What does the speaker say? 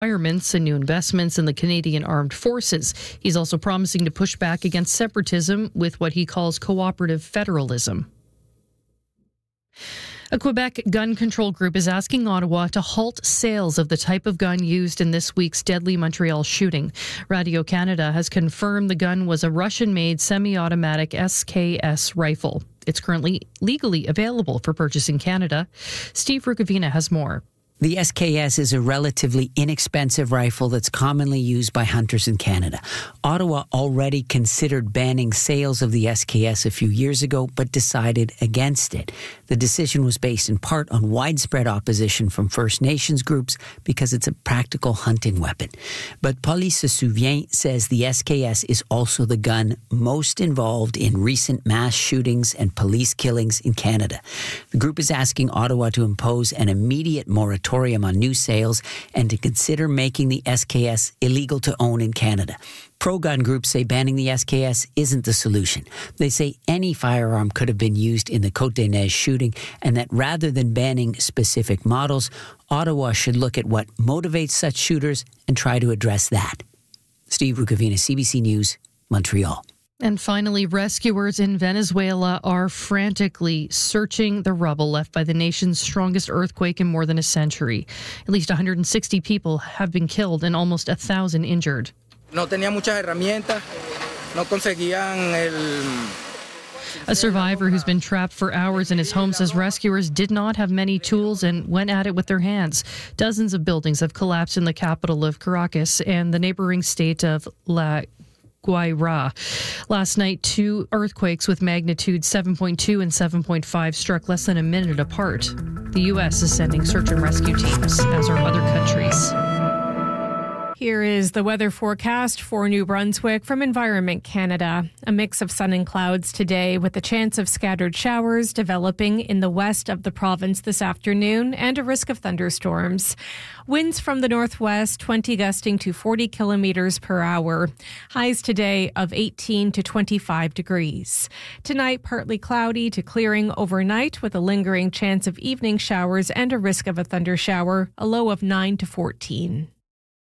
requirements and new investments in the Canadian Armed Forces. He's also promising to push back against separatism with what he calls cooperative federalism. A Quebec gun control group is asking Ottawa to halt sales of the type of gun used in this week's deadly Montreal shooting. Radio-Canada has confirmed the gun was a Russian-made semi-automatic SKS rifle. It's currently legally available for purchase in Canada. Steve Rukavina has more. The SKS is a relatively inexpensive rifle that's commonly used by hunters in Canada. Ottawa already considered banning sales of the SKS a few years ago, but decided against it. The decision was based in part on widespread opposition from First Nations groups because it's a practical hunting weapon. But Police Se Souvient says the SKS is also the gun most involved in recent mass shootings and police killings in Canada. The group is asking Ottawa to impose an immediate moratorium on new sales and to consider making the SKS illegal to own in Canada. Pro-gun groups say banning the SKS isn't the solution. They say any firearm could have been used in the Côte-des-Neiges shooting and that rather than banning specific models, Ottawa should look at what motivates such shooters and try to address that. Steve Rukavina, CBC News, Montreal. And finally, rescuers in Venezuela are frantically searching the rubble left by the nation's strongest earthquake in more than a century. At least 160 people have been killed and almost 1,000 injured. No tenía muchas herramientas, no conseguían A survivor who's been trapped for hours in his home says rescuers did not have many tools and went at it with their hands. Dozens of buildings have collapsed in the capital of Caracas and the neighboring state of La Guaira. Last night, two earthquakes with magnitude 7.2 and 7.5 struck less than a minute apart. The U.S. is sending search and rescue teams, as are other countries. Here is the weather forecast for New Brunswick from Environment Canada. A mix of sun and clouds today with a chance of scattered showers developing in the west of the province this afternoon and a risk of thunderstorms. Winds from the northwest, 20 gusting to 40 kilometers per hour. Highs today of 18 to 25 degrees. Tonight, partly cloudy to clearing overnight with a lingering chance of evening showers and a risk of a thundershower, a low of 9 to 14.